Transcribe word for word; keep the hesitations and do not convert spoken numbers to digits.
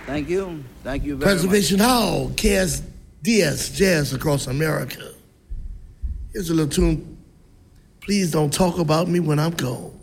Thank you. Thank you very Preservation Hall, K S D S, Jazz Across America. Here's a little tune. Please don't talk about me when I'm gone.